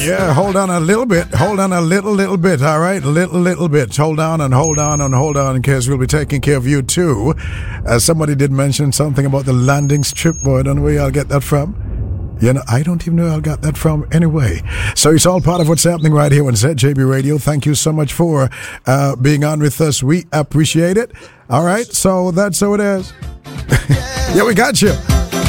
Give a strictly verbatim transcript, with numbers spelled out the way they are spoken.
Yeah, hold on a little bit. Hold on a little, little bit. All right, little, little bit. Hold on and hold on and hold on, because we'll be taking care of you too. Uh, somebody did mention something about the landing strip, boy. I don't know where y'all get that from. You know, I don't even know where I got that from anyway. So it's all part of what's happening right here on Z J B Radio. Thank you so much for uh, being on with us. We appreciate it. All right, so that's how it is. Yeah, we got you.